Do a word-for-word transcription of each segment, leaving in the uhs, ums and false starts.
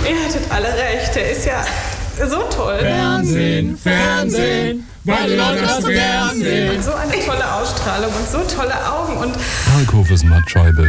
Ihr hattet alle recht, der ist ja so toll. Fernsehen, Fernsehen, weil die Leute das so gern sehen. So eine tolle Ausstrahlung und so tolle Augen und... Kalkhofes Mattscheibe.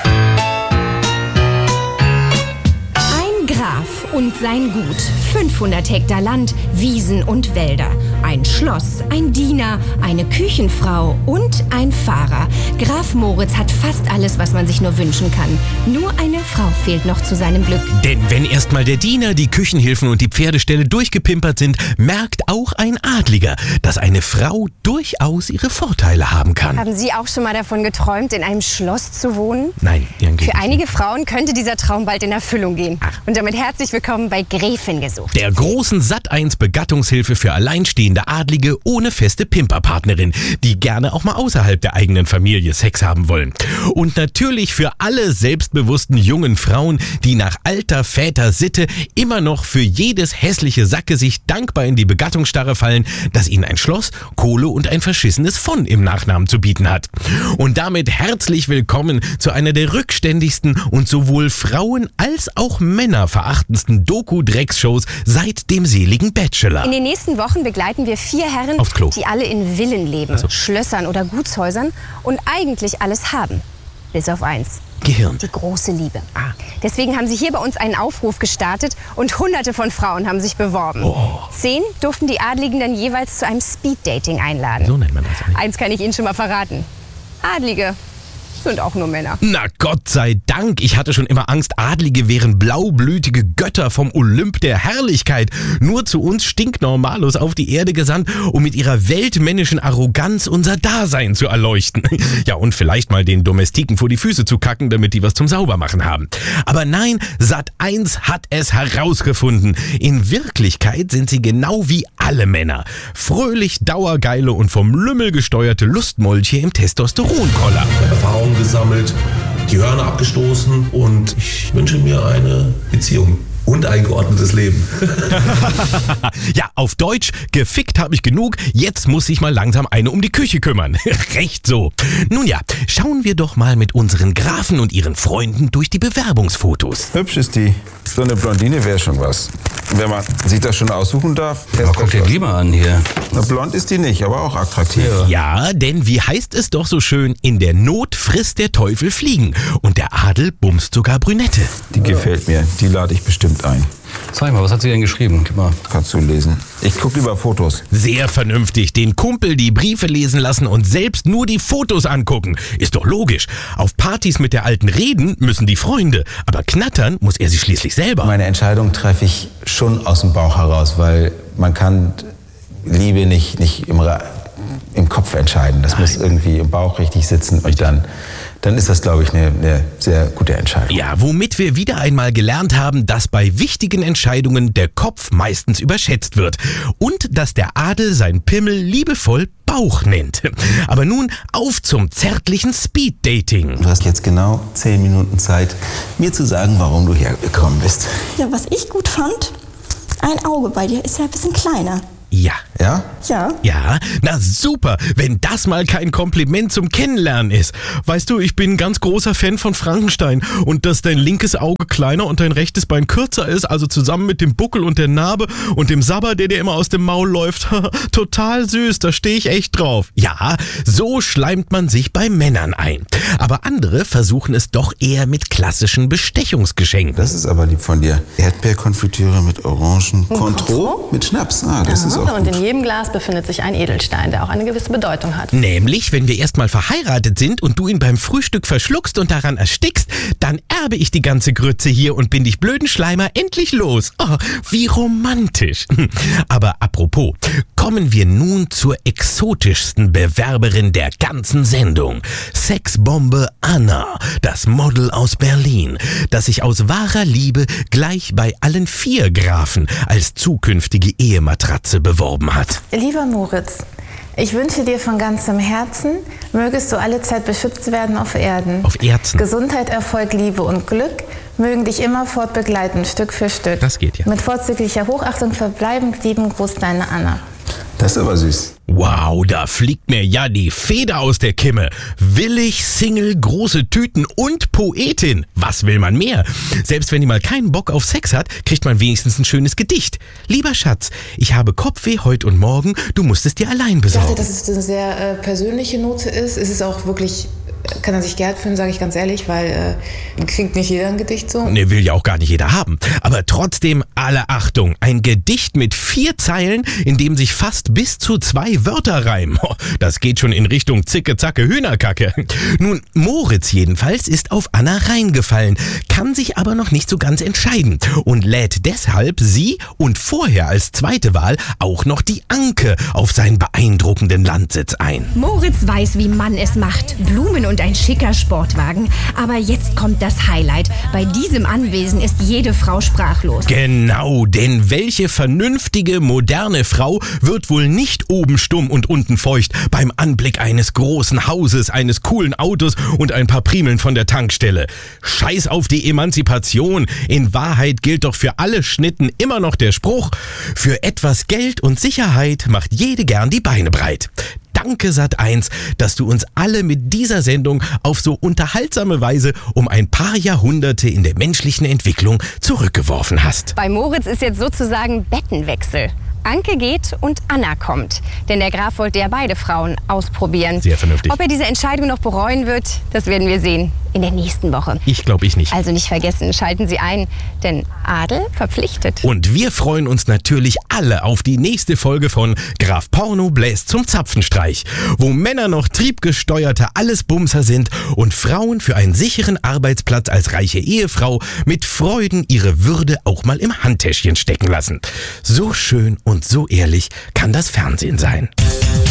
Graf und sein Gut. fünfhundert Hektar Land, Wiesen und Wälder. Ein Schloss, ein Diener, eine Küchenfrau und ein Fahrer. Graf Moritz hat fast alles, was man sich nur wünschen kann. Nur eine Frau fehlt noch zu seinem Glück. Denn wenn erstmal der Diener, die Küchenhilfen und die Pferdeställe durchgepimpert sind, merkt auch ein Adliger, dass eine Frau durchaus ihre Vorteile haben kann. Haben Sie auch schon mal davon geträumt, in einem Schloss zu wohnen? Nein, irgendwie Für einige Frauen könnte dieser Traum bald in Erfüllung gehen. Ach. Und damit herzlich willkommen bei Gräfin gesucht. Der großen Sat eins Begattungshilfe für alleinstehende Adlige ohne feste Pimperpartnerin, die gerne auch mal außerhalb der eigenen Familie Sex haben wollen. Und natürlich für alle selbstbewussten jungen Frauen, die nach alter Väter Sitte immer noch für jedes hässliche Sackgesicht dankbar in die Begattungsstarre fallen, das ihnen ein Schloss, Kohle und ein verschissenes von im Nachnamen zu bieten hat. Und damit herzlich willkommen zu einer der rückständigsten und sowohl Frauen als auch Männer verachtendsten Doku-Drecksshows seit dem seligen Bachelor. In den nächsten Wochen begleiten wir vier Herren, Aufs Klo. die alle in Villen leben, Also. Schlössern oder Gutshäusern und eigentlich alles haben. Bis auf eins. Gehirn. Die große Liebe. Ah. Deswegen haben sie hier bei uns einen Aufruf gestartet und hunderte von Frauen haben sich beworben. Oh. Zehn durften die Adligen dann jeweils zu einem Speeddating einladen. So nennt man das eigentlich. Eins kann ich Ihnen schon mal verraten. Adlige sind auch nur Männer. Na Gott sei Dank, ich hatte schon immer Angst, Adlige wären blaublütige Götter vom Olymp der Herrlichkeit, nur zu uns Stinknormalos auf die Erde gesandt, um mit ihrer weltmännischen Arroganz unser Dasein zu erleuchten. Ja, und vielleicht mal den Domestiken vor die Füße zu kacken, damit die was zum Saubermachen haben. Aber nein, Sat eins hat es herausgefunden. In Wirklichkeit sind sie genau wie alle Männer. Fröhlich, dauergeile und vom Lümmel gesteuerte Lustmolche im Testosteronkoller. Erfahrungen gesammelt, die Hörner abgestoßen und ich wünsche mir eine Beziehung und ein geordnetes Leben. Ja, auf Deutsch, gefickt habe ich genug, jetzt muss sich mal langsam eine um die Küche kümmern. Recht so. Nun ja, schauen wir doch mal mit unseren Grafen und ihren Freunden durch die Bewerbungsfotos. Hübsch ist die. So eine Blondine wäre schon was. Wenn man sich das schon aussuchen darf. Ja, guck dir lieber an hier. Na, blond ist die nicht, aber auch attraktiv. Ja. ja, denn wie heißt es doch so schön, in der Not frisst der Teufel Fliegen und der Adel bumst sogar Brünette. Die gefällt mir, die lade ich bestimmt ein. Zeig mal, was hat sie denn geschrieben? Gib mal. Kannst du lesen. Ich guck lieber Fotos. Sehr vernünftig, den Kumpel die Briefe lesen lassen und selbst nur die Fotos angucken. Ist doch logisch. Auf Partys mit der Alten reden müssen die Freunde, aber knattern muss er sie schließlich selber. Meine Entscheidung treffe ich schon aus dem Bauch heraus, weil man kann Liebe nicht, nicht im, Ra- im Kopf entscheiden. Das Nein. muss irgendwie im Bauch richtig sitzen und dann... dann ist das, glaube ich, eine, eine sehr gute Entscheidung. Ja, womit wir wieder einmal gelernt haben, dass bei wichtigen Entscheidungen der Kopf meistens überschätzt wird und dass der Adel sein Pimmel liebevoll Bauch nennt. Aber nun auf zum zärtlichen Speeddating. Du hast jetzt genau zehn Minuten Zeit, mir zu sagen, warum du hergekommen bist. Ja, was ich gut fand, ein Auge bei dir ist ja ein bisschen kleiner. Ja. Ja? Ja. Ja, na super, wenn das mal kein Kompliment zum Kennenlernen ist. Weißt du, ich bin ein ganz großer Fan von Frankenstein und dass dein linkes Auge kleiner und dein rechtes Bein kürzer ist, also zusammen mit dem Buckel und der Narbe und dem Sabber, der dir immer aus dem Maul läuft. Total süß, da stehe ich echt drauf. Ja, so schleimt man sich bei Männern ein. Aber andere versuchen es doch eher mit klassischen Bestechungsgeschenken. Das ist aber lieb von dir. Erdbeerkonfitüre mit Orangen. Cointreau mit Schnaps. Ah, das ja, ist auch und gut. in jedem Glas befindet sich ein Edelstein, der auch eine gewisse Bedeutung hat. Nämlich, wenn wir erstmal verheiratet sind und du ihn beim Frühstück verschluckst und daran erstickst, dann erbe ich die ganze Grütze hier und bin dich blöden Schleimer endlich los. Oh, wie romantisch. Aber apropos, kommen wir nun zur exotischsten Bewerberin der ganzen Sendung. Sexbombe Anna, das Model aus Berlin, das sich aus wahrer Liebe gleich bei allen vier Grafen als zukünftige Ehematratze beworben hat. Lieber Moritz, ich wünsche dir von ganzem Herzen, mögest du alle Zeit beschützt werden auf Erden. Auf Erden. Gesundheit, Erfolg, Liebe und Glück mögen dich immerfort begleiten, Stück für Stück. Das geht ja. Mit vorzüglicher Hochachtung verbleibend lieben Gruß, deine Anna. Das ist aber süß. Wow, da fliegt mir ja die Feder aus der Kimme. Willig, Single, große Tüten und Poetin. Was will man mehr? Selbst wenn die mal keinen Bock auf Sex hat, kriegt man wenigstens ein schönes Gedicht. Lieber Schatz, ich habe Kopfweh heute und morgen, du musst es dir allein besorgen. Ich dachte, dass es eine sehr äh, persönliche Note ist. Es ist auch wirklich, kann er sich geehrt fühlen, sage ich ganz ehrlich, weil äh, kriegt nicht jeder ein Gedicht so. Ne, will ja auch gar nicht jeder haben. Aber trotzdem alle Achtung. Ein Gedicht mit vier Zeilen, in dem sich fast bis zu zwei Wörter reimen. Oh, das geht schon in Richtung Zicke, Zacke, Hühnerkacke. Nun, Moritz jedenfalls ist auf Anna reingefallen, kann sich aber noch nicht so ganz entscheiden und lädt deshalb sie und vorher als zweite Wahl auch noch die Anke auf seinen beeindruckenden Landsitz ein. Moritz weiß, wie man es macht. Blumen und ein schicker Sportwagen. Aber jetzt kommt das Highlight. Bei diesem Anwesen ist jede Frau sprachlos. Genau, denn welche vernünftige, moderne Frau wird wohl nicht oben stumm und unten feucht beim Anblick eines großen Hauses, eines coolen Autos und ein paar Primeln von der Tankstelle? Scheiß auf die Emanzipation. In Wahrheit gilt doch für alle Schnitten immer noch der Spruch: Für etwas Geld und Sicherheit macht jede gern die Beine breit. Danke Sat eins, dass du uns alle mit dieser Sendung auf so unterhaltsame Weise um ein paar Jahrhunderte in der menschlichen Entwicklung zurückgeworfen hast. Bei Moritz ist jetzt sozusagen Bettenwechsel. Anke geht und Anna kommt. Denn der Graf wollte ja beide Frauen ausprobieren. Sehr vernünftig. Ob er diese Entscheidung noch bereuen wird, das werden wir sehen in der nächsten Woche. Ich glaube ich nicht. Also nicht vergessen, schalten Sie ein, denn Adel verpflichtet. Und wir freuen uns natürlich alle auf die nächste Folge von Graf Porno bläst zum Zapfenstreich, wo Männer noch triebgesteuerte Allesbumser sind und Frauen für einen sicheren Arbeitsplatz als reiche Ehefrau mit Freuden ihre Würde auch mal im Handtäschchen stecken lassen. So schön und so ehrlich kann das Fernsehen sein.